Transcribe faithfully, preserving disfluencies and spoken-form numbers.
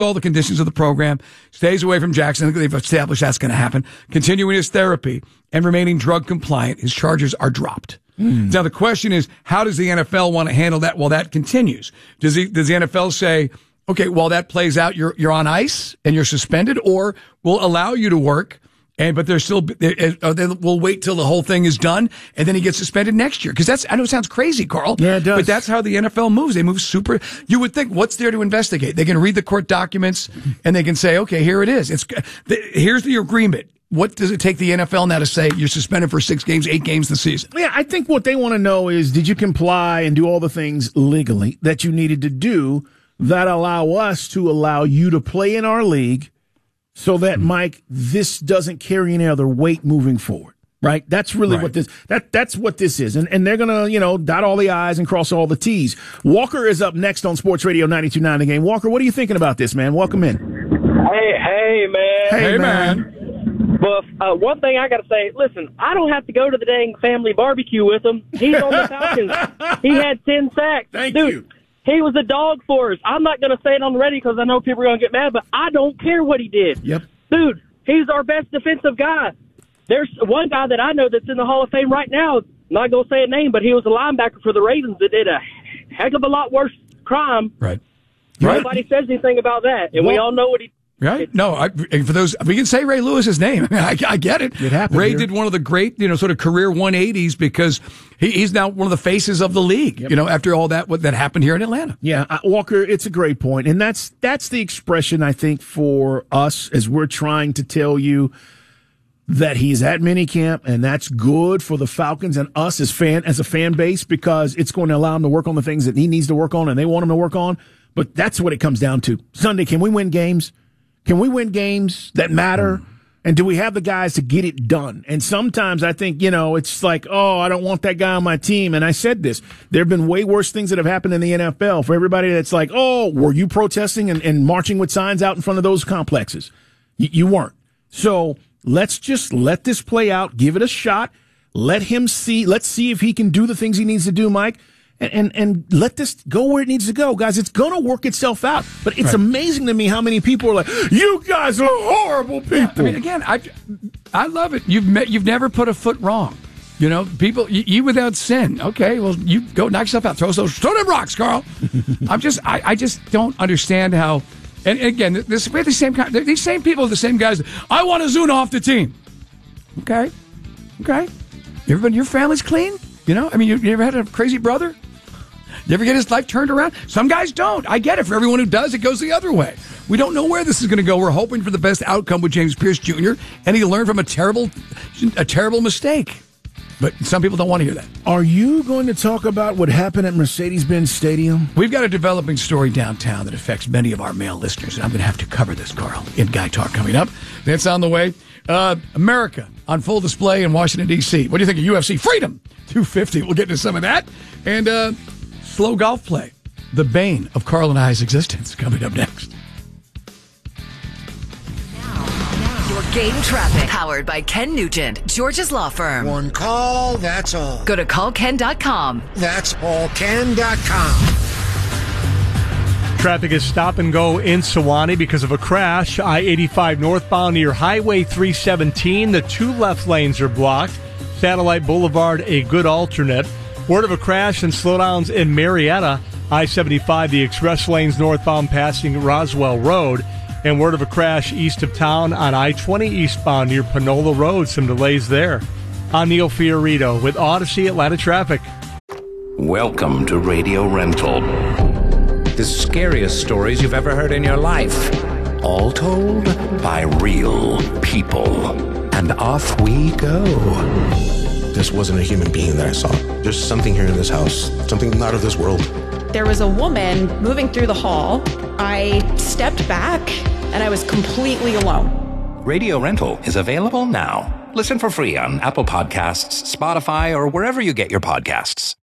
all the conditions of the program, stays away from Jackson. They've established that's going to happen. Continuing his therapy and remaining drug compliant, his charges are dropped. Mm. Now, the question is, how does the N F L want to handle that while that continues? Does he, does the N F L say, okay, while that plays out, you're, you're on ice and you're suspended, or we'll allow you to work? And, but they're still, they, we'll wait till the whole thing is done and then he gets suspended next year. Cause that's, I know it sounds crazy, Carl. Yeah, it does. But that's how the N F L moves. They move super, you would think, what's there to investigate? They can read the court documents and they can say, okay, here it is. It's, here's the agreement. What does it take the N F L now to say you're suspended for six games, eight games this season? Yeah, I think what they want to know is, did you comply and do all the things legally that you needed to do that allow us to allow you to play in our league? So that, Mike, this doesn't carry any other weight moving forward, right? That's really right. what this, that, that's what this is. And, and they're going to, you know, dot all the I's and cross all the T's. Walker is up next on Sports Radio ninety-two point nine The Game. Walker, what are you thinking about this, man? Welcome in. Hey, hey, man. Hey, man. But uh, one thing I got to say, listen, I don't have to go to the dang family barbecue with him. He's on the Falcons. He had ten sacks. Thank Dude, you. He was a dog for us. I'm not going to say it on the radio because I know people are going to get mad, but I don't care what he did. Yep. Dude, he's our best defensive guy. There's one guy that I know that's in the Hall of Fame right now. I'm not going to say a name, but he was a linebacker for the Ravens that did a heck of a lot worse crime. Right. Nobody right. says anything about that, and well, we all know what he Right? No, I, for those, we can say Ray Lewis's name. I, I get it. It happened. Ray here. did one of the great, you know, sort of career one eighties because he, he's now one of the faces of the league, yep. you know, after all that, what that happened here in Atlanta. Yeah. Uh, Walker, it's a great point. And that's, that's the expression, I think, for us as we're trying to tell you that he's at minicamp, and that's good for the Falcons and us as fan, as a fan base, because it's going to allow him to work on the things that he needs to work on and they want him to work on. But that's what it comes down to. Sunday, can we win games? Can we win games that matter? Mm. And do we have the guys to get it done? And sometimes I think, you know, it's like, oh, I don't want that guy on my team. And I said this, there have been way worse things that have happened in the N F L for everybody that's like, oh, were you protesting and, and marching with signs out in front of those complexes? Y- you weren't. So let's just let this play out. Give it a shot. Let him see. Let's see if he can do the things he needs to do, Mike. And, and and let this go where it needs to go, guys. It's going to work itself out. But it's right. amazing to me how many people are like, "You guys are horrible people." Yeah, I mean, again, I I love it. You've met, you've never put a foot wrong. You know, people, you, you without sin. Okay, well, you go knock yourself out. Throw those, throw them rocks, Carl. I'm just, I, I just don't understand how. And again, this we're the same kind. These same people are the same guys. I want Ozuna off the team. Okay, okay. You ever been? Your family's clean. You know, I mean, you, you ever had a crazy brother? You ever get his life turned around? Some guys don't. I get it. For everyone who does, it goes the other way. We don't know where this is going to go. We're hoping for the best outcome with James Pierce Junior, and he learned from a terrible, a terrible mistake. But some people don't want to hear that. Are you going to talk about what happened at Mercedes-Benz Stadium? We've got a developing story downtown that affects many of our male listeners, and I'm going to have to cover this, Carl, in Guy Talk coming up. That's on the way. Uh, America on full display in Washington, D C What do you think of U F C Freedom two fifty? We'll get into some of that. And uh, slow golf play, the bane of Carl and I's existence, coming up next. Your game traffic, powered by Ken Nugent, George's Law Firm. One call, that's all. Go to call ken dot com. That's all ken dot com. Traffic is stop and go in Sewanee because of a crash. I eighty-five northbound near Highway three seventeen. The two left lanes are blocked. Satellite Boulevard, a good alternate. Word of a crash and slowdowns in Marietta. I seventy-five, the express lanes northbound passing Roswell Road. And word of a crash east of town on I twenty eastbound near Panola Road. Some delays there. I'm Neil Fiorito with Odyssey Atlanta Traffic. Welcome to Radio Rental. The scariest stories you've ever heard in your life. All told by real people. And off we go. This wasn't a human being that I saw. There's something here in this house. Something not of this world. There was a woman moving through the hall. I stepped back, and I was completely alone. Radio Rental is available now. Listen for free on Apple Podcasts, Spotify, or wherever you get your podcasts.